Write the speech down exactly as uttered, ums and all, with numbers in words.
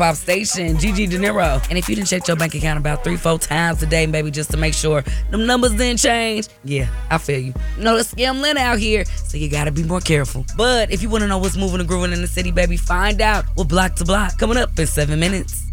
Pop Station, Gigi De Niro. And if you didn't check your bank account about three, four times a day, maybe just to make sure them numbers didn't change, yeah, I feel you. You know, it's scam Lynn out here, so you gotta be more careful. But if you wanna know what's moving and grooving in the city, baby, find out with Block to Block coming up in seven minutes.